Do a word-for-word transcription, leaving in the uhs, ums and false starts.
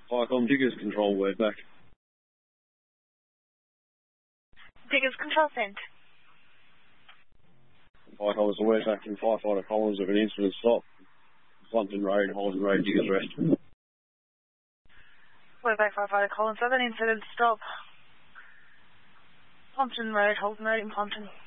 Firecom Diggers Control, word back. Diggers Control sent. Firecom is the word back from Firefighter Collins of an incident stop. Plumpton Road, Holden Road, Diggers Rest. Word back Firefighter Collins of an incident stop. Plumpton Road, Holden Road in Plumpton.